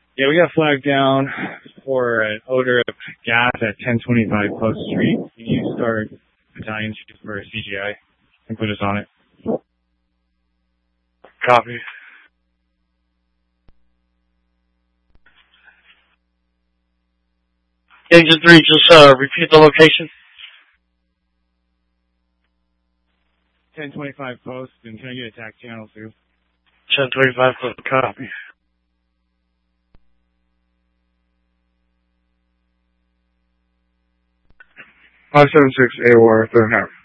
Yeah, we got flagged down for an odor of gas at 1025 Post Street. Can you start battalion chief for CGI and put us on it? Copy. Agent 3, just repeat the location. 1025 Post, and can I get attack channel too? 1025 Post, copy. 576 AOR, 3.5.